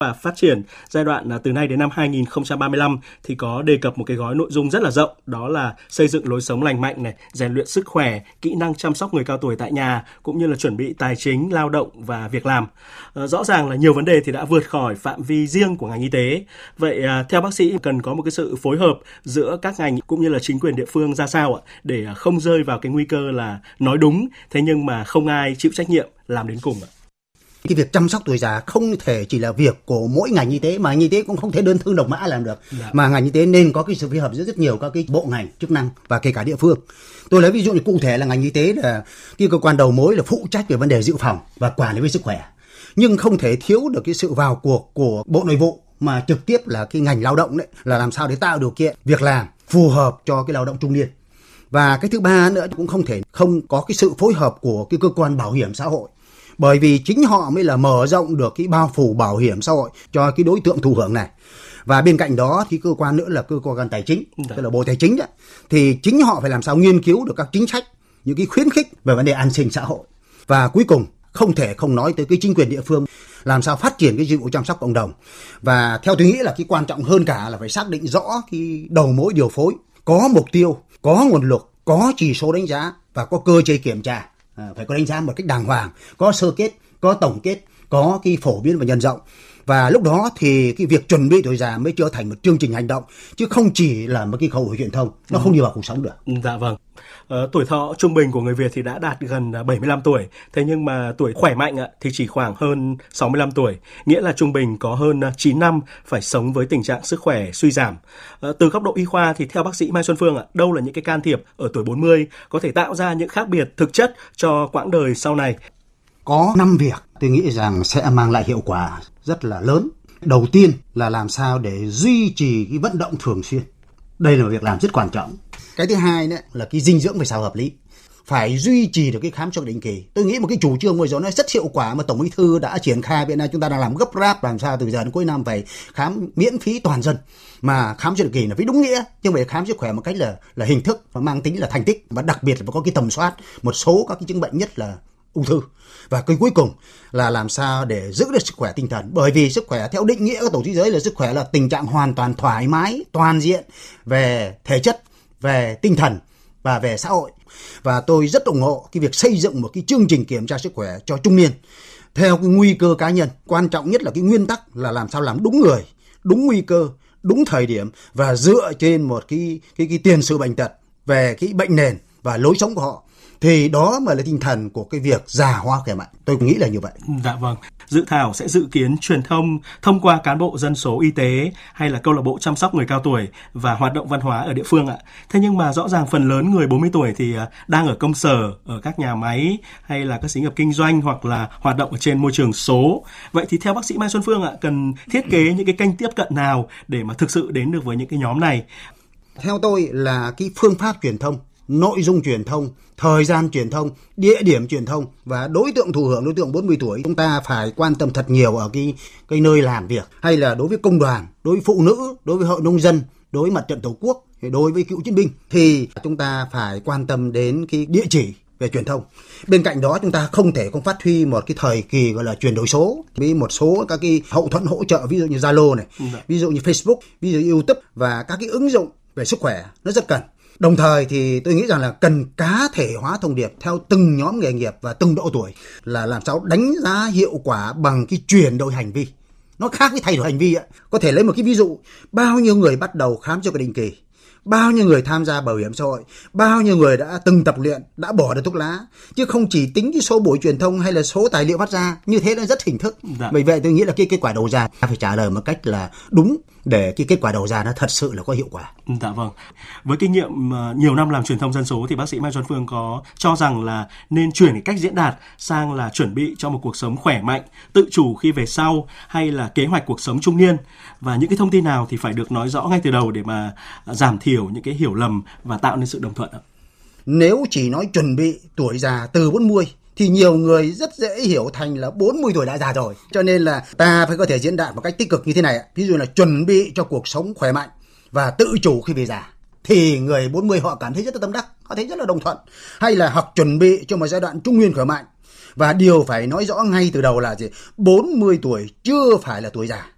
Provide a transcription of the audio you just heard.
và Phát triển giai đoạn từ nay đến năm 2035 thì có đề cập một cái gói nội dung rất là rộng, đó là xây dựng lối sống lành mạnh này, rèn luyện sức khỏe, kỹ năng chăm sóc người cao tuổi tại nhà, cũng như là chuẩn bị tài chính, lao động và việc làm. Rõ ràng là nhiều vấn đề thì đã vượt khỏi phạm vi riêng của ngành y tế. Vậy theo bác sĩ cần có một cái sự phối hợp giữa các ngành cũng như là chính quyền địa phương ra sao ạ, để không rơi vào cái nguy cơ là nói đúng thế nhưng mà không ai chịu trách nhiệm làm đến cùng ạ? Cái việc chăm sóc tuổi già không thể chỉ là việc của mỗi ngành y tế, mà ngành y tế cũng không thể đơn thương độc mã làm được. Mà ngành y tế nên có cái sự phối hợp giữa rất nhiều các cái bộ ngành chức năng và kể cả địa phương. Tôi lấy ví dụ như cụ thể là ngành y tế là cái cơ quan đầu mối là phụ trách về vấn đề dự phòng và quản lý về sức khỏe, nhưng không thể thiếu được cái sự vào cuộc của Bộ Nội vụ, mà trực tiếp là cái ngành lao động đấy, là làm sao để tạo điều kiện việc làm phù hợp cho cái lao động trung niên. Và cái thứ ba nữa cũng không thể không có cái sự phối hợp của cái cơ quan bảo hiểm xã hội, bởi vì chính họ mới là mở rộng được cái bao phủ bảo hiểm xã hội cho cái đối tượng thụ hưởng này. Và bên cạnh đó thì cơ quan nữa là cơ quan tài chính, tức là Bộ Tài chính đó, thì chính họ phải làm sao nghiên cứu được các chính sách, những cái khuyến khích về vấn đề an sinh xã hội. Và cuối cùng không thể không nói tới cái chính quyền địa phương, làm sao phát triển cái dịch vụ chăm sóc cộng đồng. Và theo tôi nghĩ là cái quan trọng hơn cả là phải xác định rõ cái đầu mối điều phối, có mục tiêu, có nguồn lực, có chỉ số đánh giá và có cơ chế kiểm tra. Phải có đánh giá một cách đàng hoàng, có sơ kết, có tổng kết, có cái phổ biến và nhân rộng. Và lúc đó thì cái việc chuẩn bị tuổi già mới trở thành một chương trình hành động, chứ không chỉ là một cái khẩu hiệu truyền thông, nó không đi vào cuộc sống được. Dạ vâng. Tuổi thọ trung bình của người Việt thì đã đạt gần 75 tuổi, thế nhưng mà tuổi khỏe mạnh thì chỉ khoảng hơn 65 tuổi, nghĩa là trung bình có hơn 9 năm phải sống với tình trạng sức khỏe suy giảm. Từ góc độ y khoa thì theo bác sĩ Mai Xuân Phương đâu là những cái can thiệp ở tuổi 40 có thể tạo ra những khác biệt thực chất cho quãng đời sau này? Có 5 việc tôi nghĩ rằng sẽ mang lại hiệu quả rất là lớn. Đầu tiên là làm sao để duy trì cái vận động thường xuyên. Đây là một việc làm rất quan trọng. Cái thứ hai nữa là cái dinh dưỡng phải sao hợp lý. Phải duy trì được cái khám chữa định kỳ. Tôi nghĩ một cái chủ trương vừa rồi nó rất hiệu quả mà Tổng Bí thư đã triển khai. Hiện nay chúng ta đang làm gấp ráp làm sao từ giờ đến cuối năm phải khám miễn phí toàn dân. Mà khám chữa định kỳ là phải đúng nghĩa, chứ không phải khám sức khỏe một cách là hình thức và mang tính là thành tích. Và đặc biệt là phải có cái tầm soát một số các cái chứng bệnh, nhất là ung thư. Và cái cuối cùng là làm sao để giữ được sức khỏe tinh thần. Bởi vì sức khỏe theo định nghĩa của Tổ chức Y tế là sức khỏe là tình trạng hoàn toàn thoải mái, toàn diện về thể chất, về tinh thần và về xã hội. Và tôi rất ủng hộ cái việc xây dựng một cái chương trình kiểm tra sức khỏe cho trung niên theo cái nguy cơ cá nhân. Quan trọng nhất là cái nguyên tắc là làm sao làm đúng người, đúng nguy cơ, đúng thời điểm và dựa trên một cái tiền sử bệnh tật về cái bệnh nền và lối sống của họ. Thì đó mà là tinh thần của cái việc già hóa khỏe mạnh. Tôi nghĩ là như vậy. Dạ vâng. Dự thảo sẽ dự kiến truyền thông qua cán bộ dân số y tế hay là câu lạc bộ chăm sóc người cao tuổi và hoạt động văn hóa ở địa phương ạ. Thế nhưng mà rõ ràng phần lớn người 40 tuổi thì đang ở công sở, ở các nhà máy hay là các xí nghiệp kinh doanh hoặc là hoạt động ở trên môi trường số. Vậy thì theo bác sĩ Mai Xuân Phương cần thiết kế những cái kênh tiếp cận nào để mà thực sự đến được với những cái nhóm này? Theo tôi là cái phương pháp truyền thông, nội dung truyền thông, thời gian truyền thông, địa điểm truyền thông và đối tượng thụ hưởng, đối tượng 40 tuổi. Chúng ta phải quan tâm thật nhiều ở cái nơi làm việc, hay là đối với công đoàn, đối với phụ nữ, đối với hội nông dân, đối với mặt trận Tổ quốc, đối với cựu chiến binh. Thì chúng ta phải quan tâm đến cái địa chỉ về truyền thông. Bên cạnh đó chúng ta không thể không phát huy một cái thời kỳ gọi là chuyển đổi số với một số các cái hậu thuẫn hỗ trợ, ví dụ như Zalo này, ví dụ như Facebook, ví dụ như YouTube và các cái ứng dụng về sức khỏe nó rất cần. Đồng thời thì tôi nghĩ rằng là cần cá thể hóa thông điệp theo từng nhóm nghề nghiệp và từng độ tuổi, là làm sao đánh giá hiệu quả bằng cái chuyển đổi hành vi. Nó khác với thay đổi hành vi ạ. Có thể lấy một cái ví dụ, bao nhiêu người bắt đầu khám chữa bệnh định kỳ, bao nhiêu người tham gia bảo hiểm xã hội, bao nhiêu người đã từng tập luyện, đã bỏ được thuốc lá, chứ không chỉ tính cái số buổi truyền thông hay là số tài liệu phát ra, như thế là rất hình thức. Bởi vậy tôi nghĩ là cái kết quả đầu ra phải trả lời một cách là đúng để cái kết quả đầu ra nó thật sự là có hiệu quả. Dạ vâng. Với kinh nghiệm nhiều năm làm truyền thông dân số thì bác sĩ Mai Xuân Phương có cho rằng là nên chuyển cái cách diễn đạt sang là chuẩn bị cho một cuộc sống khỏe mạnh, tự chủ khi về sau, hay là kế hoạch cuộc sống trung niên, và những cái thông tin nào thì phải được nói rõ ngay từ đầu để mà giảm thiểu những cái hiểu lầm và tạo nên sự đồng thuận ạ? Nếu chỉ nói chuẩn bị tuổi già từ 40 thì nhiều người rất dễ hiểu thành là 40 tuổi đã già rồi. Cho nên là ta phải có thể diễn đạt một cách tích cực như thế này. Ví dụ là chuẩn bị cho cuộc sống khỏe mạnh và tự chủ khi về già. Thì người 40 họ cảm thấy rất là tâm đắc, họ thấy rất là đồng thuận. Hay là hoặc chuẩn bị cho một giai đoạn trung niên khỏe mạnh. Và điều phải nói rõ ngay từ đầu là gì? 40 tuổi chưa phải là tuổi già.